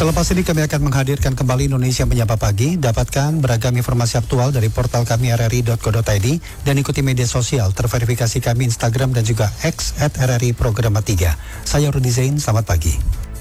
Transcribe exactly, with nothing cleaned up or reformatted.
Selepas ini kami akan menghadirkan kembali Indonesia Menyapa Pagi. Dapatkan beragam informasi aktual dari portal kami r r i dot co dot i d dan ikuti media sosial terverifikasi kami Instagram dan juga X at R R I Programa tiga. Saya Rudi Zain, selamat pagi.